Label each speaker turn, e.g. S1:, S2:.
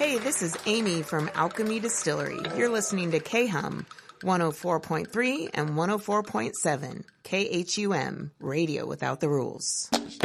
S1: Hey, this is Amy from Alchemy Distillery. You're listening to KHUM 104.3 and 104.7 KHUM, Radio Without the Rules.